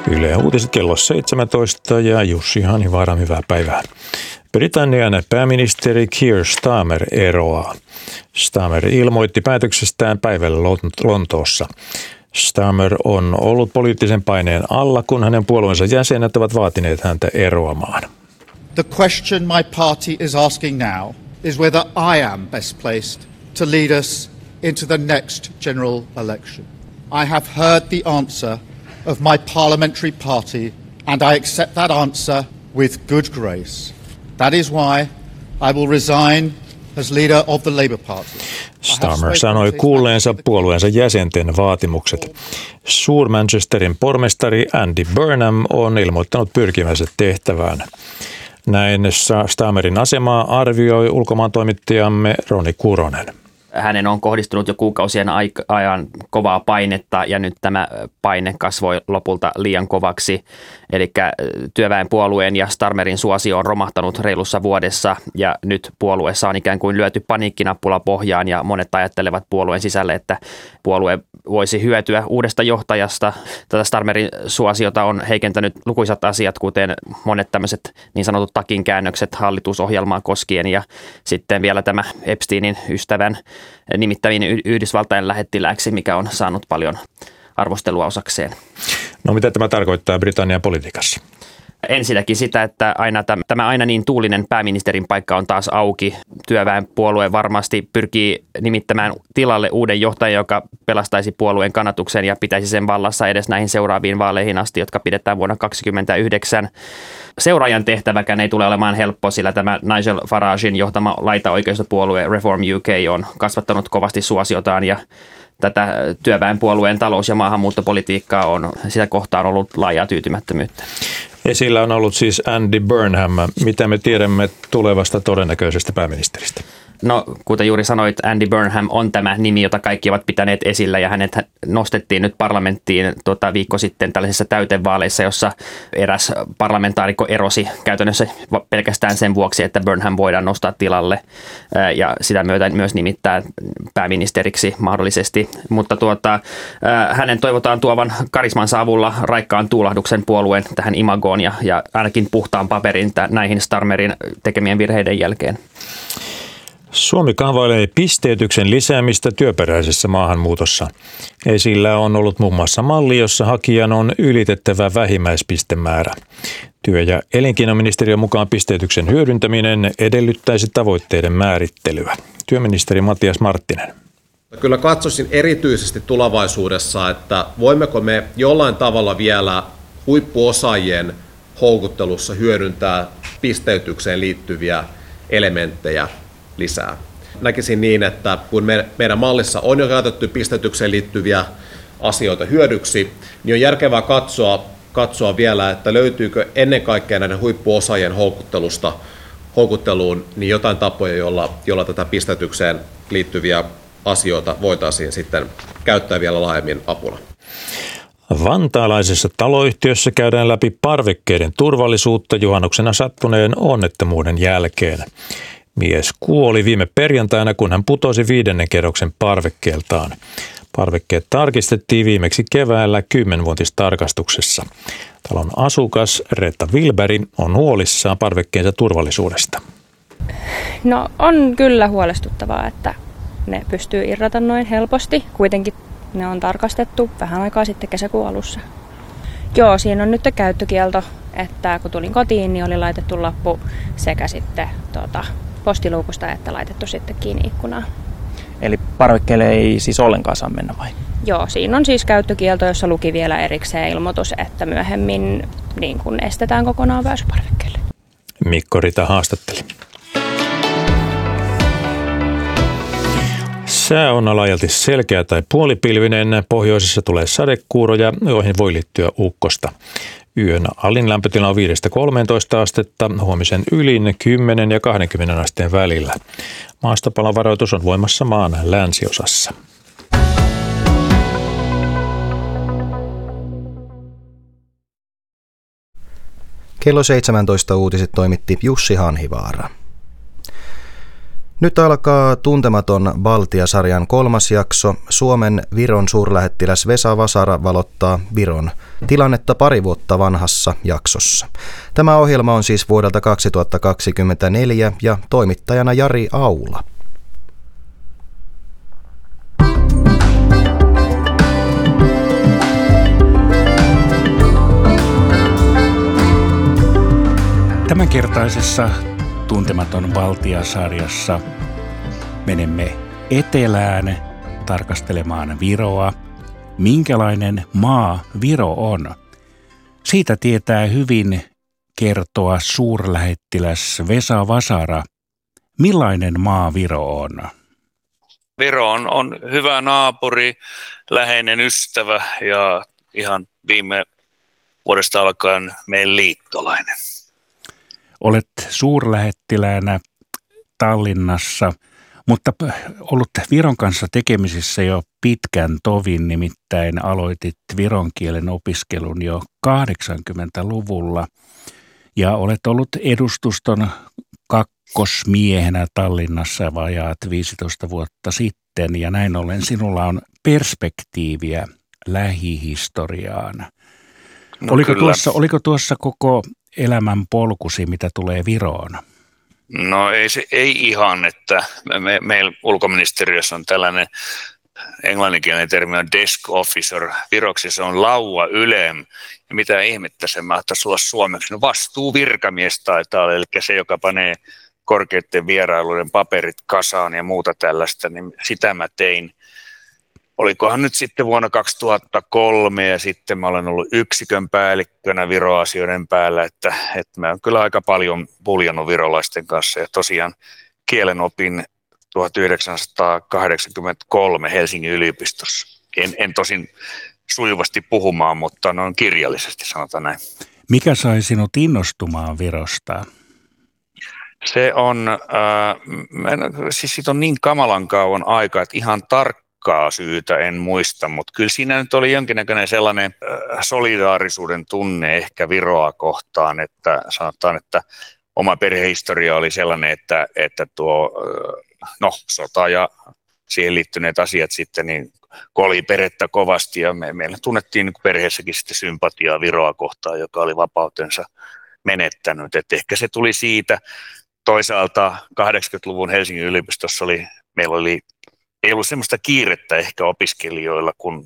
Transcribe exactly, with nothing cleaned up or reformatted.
Yle Uutiset kello seitsemäntoista ja Jussi Hanhivaara, hyvää päivää. Britannian pääministeri Keir Starmer eroaa. Starmer ilmoitti päätöksestään päivällä Lontoossa. Starmer on ollut poliittisen paineen alla, kun hänen puolueensa jäsenet ovat vaatineet häntä eroamaan. The question my party is asking now is whether I am best placed to lead us into the next general election. I have heard the answer of my parliamentary party and I accept that answer with good grace. That is why I will resign as leader of the Labour Party. Starmer sanoi kuulleensa puolueensa jäsenten vaatimukset. Suur-Manchesterin pormestari Andy Burnham on ilmoittanut pyrkivänsä tehtävään. Näin Starmerin asemaa arvioi ulkomaantoimittajamme Roni Kuronen. Hänen on kohdistunut jo kuukausien ajan kovaa painetta ja nyt tämä paine kasvoi lopulta liian kovaksi. Eli työväenpuolueen ja Starmerin suosio on romahtanut reilussa vuodessa ja nyt puolueessa on ikään kuin lyöty paniikkinappula pohjaan ja monet ajattelevat puolueen sisälle, että puolue voisi hyötyä uudesta johtajasta. Tätä Starmerin suosiota on heikentänyt lukuisat asiat, kuten monet tämmöiset niin sanotut takinkäännökset hallitusohjelmaa koskien ja sitten vielä tämä Epsteinin ystävän nimittäminen Yhdysvaltain lähettilääksi, mikä on saanut paljon arvostelua osakseen. No mitä tämä tarkoittaa Britannian politiikassa? Ensinnäkin sitä, että aina tämä aina niin tuulinen pääministerin paikka on taas auki. Työväenpuolue varmasti pyrkii nimittämään tilalle uuden johtajan, joka pelastaisi puolueen kannatuksen ja pitäisi sen vallassa edes näihin seuraaviin vaaleihin asti, jotka pidetään vuonna kaksikymmentäyhdeksän. Seuraajan tehtäväkään ei tule olemaan helppo, sillä tämä Nigel Faragen johtama laitaoikeistopuolue Reform U K on kasvattanut kovasti suosiotaan ja tätä työväenpuolueen talous- ja maahanmuuttopolitiikkaa on sitä kohtaan ollut laajaa tyytymättömyyttä. Esillä on ollut siis Andy Burnham. Mitä me tiedämme tulevasta todennäköisestä pääministeristä? No, kuten juuri sanoit, Andy Burnham on tämä nimi, jota kaikki ovat pitäneet esillä ja hänet nostettiin nyt parlamenttiin tuota, viikko sitten tällaisissa täytevaaleissa, jossa eräs parlamentaarikko erosi käytännössä pelkästään sen vuoksi, että Burnham voidaan nostaa tilalle ja sitä myötä myös nimittää pääministeriksi mahdollisesti. Mutta tuota, hänen toivotaan tuovan karismansa avulla raikkaan tuulahduksen puolueen tähän imagoon ja, ja ainakin puhtaan paperin näihin Starmerin tekemien virheiden jälkeen. Suomi kaavailee pisteytyksen lisäämistä työperäisessä maahanmuutossa. Esillä on ollut muun muassa malli, jossa hakijan on ylitettävä vähimmäispistemäärä. Työ- ja elinkeinoministeriön mukaan pisteytyksen hyödyntäminen edellyttäisi tavoitteiden määrittelyä. Työministeri Matias Marttinen. Kyllä katsoisin erityisesti tulevaisuudessa, että voimmeko me jollain tavalla vielä huippuosaajien houkuttelussa hyödyntää pisteytykseen liittyviä elementtejä lisää. Näkisin niin, että kun me, meidän mallissa on jo käytetty pisteytykseen liittyviä asioita hyödyksi, niin on järkevää katsoa, katsoa vielä, että löytyykö ennen kaikkea näiden huippuosaajien houkuttelusta, houkutteluun niin jotain tapoja, jolla, jolla tätä pisteytykseen liittyviä asioita voitaisiin sitten käyttää vielä laajemmin apuna. Vantaalaisessa taloyhtiössä käydään läpi parvekkeiden turvallisuutta juhannuksena sattuneen onnettomuuden jälkeen. Mies kuoli viime perjantaina, kun hän putosi viidennen kerroksen parvekkeeltaan. Parvekkeet tarkistettiin viimeksi keväällä kymmenvuotistarkastuksessa. Talon asukas Reetta Wilberi on huolissaan parvekkeensa turvallisuudesta. No on kyllä huolestuttavaa, että ne pystyy irrota noin helposti. Kuitenkin ne on tarkastettu vähän aikaa sitten kesäkuun alussa. Joo, siinä on nyt käyttökielto, että kun tulin kotiin, niin oli laitettu lappu sekä sitten tuota, postiluukusta, että laitettu sitten kiinni ikkunaan. Eli parvekkeelle ei siis ollenkaan saa mennä vai? Joo, siinä on siis käyttökielto, jossa luki vielä erikseen ilmoitus, että myöhemmin niin kun estetään kokonaan pääsy parvekkeelle. Mikko Rita haastatteli. Sää on laajalti selkeä tai puolipilvinen. Pohjoisessa tulee sadekuuroja, joihin voi liittyä ukkosta. Yön alin lämpötila on viidestä kolmeentoista astetta, huomisen ylin kymmenen ja kaksikymmentä asteen välillä. Maastopalovaroitus on voimassa maan länsiosassa. Kello seitsemäntoista uutiset toimitti Jussi Hanhivaara. Nyt alkaa Tuntematon Baltia-sarjan kolmas jakso. Suomen Viron suurlähettiläs Vesa Vasara valottaa Viron tilannetta pari vuotta vanhassa jaksossa. Tämä ohjelma on siis vuodelta kaksituhattakaksikymmentäneljä ja toimittajana Jari Aula. Tämänkertaisessa Tuntematon Baltia-sarjassa menemme etelään tarkastelemaan Viroa. Minkälainen maa Viro on? Siitä tietää hyvin kertoa suurlähettiläs Vesa Vasara. Millainen maa Viro on? Viro on, on hyvä naapuri, läheinen ystävä ja ihan viime vuodesta alkaen meidän liittolainen. Olet suurlähettiläänä Tallinnassa, mutta ollut Viron kanssa tekemisissä jo pitkän tovin, nimittäin aloitit viron kielen opiskelun jo kahdeksankymmentäluvulla ja olet ollut edustuston kakkosmiehenä Tallinnassa vajaat viisitoista vuotta sitten ja näin ollen sinulla on perspektiiviä lähihistoriaan. No oliko, tuossa, oliko tuossa koko elämän polkusi, mitä tulee Viroon? No ei, se, ei ihan, että me, meillä ulkoministeriössä on tällainen englanninkielinen termi on desk officer, viroksi se on laua ylem, ja mitä ihmettä se mahtaisi olla suomeksi, no vastuuvirkamies taitaa, eli se, joka panee korkeiden vierailuiden paperit kasaan ja muuta tällaista, niin sitä mä tein. Olikohan nyt sitten vuonna kaksituhattakolme ja sitten mä olen ollut yksikön päällikkönä Viro-asioiden päällä, että, että mä oon kyllä aika paljon puljannut virolaisten kanssa ja tosiaan kielen opin tuhatyhdeksänsataakahdeksankymmentäkolme Helsingin yliopistossa. En, en tosin sujuvasti puhumaan, mutta noin kirjallisesti sanotaan näin. Mikä sai sinut innostumaan Virosta? Se on, äh, en, siis siitä on niin kamalan kauan aikaa, että ihan tarkkaan syytä en muista, mutta kyllä siinä nyt oli jonkinnäköinen sellainen äh, solidaarisuuden tunne ehkä Viroa kohtaan, että sanotaan, että oma perhehistoria oli sellainen, että, että tuo äh, no, sota ja siihen liittyneet asiat sitten niin koli perhettä kovasti ja me, meillä tunnettiin niin perheessäkin sitten sympatiaa Viroa kohtaan, joka oli vapautensa menettänyt, että ehkä se tuli siitä. Toisaalta kahdeksankymmentäluvun Helsingin yliopistossa oli, meillä oli ei ollut semmoista kiirettä ehkä opiskelijoilla, kun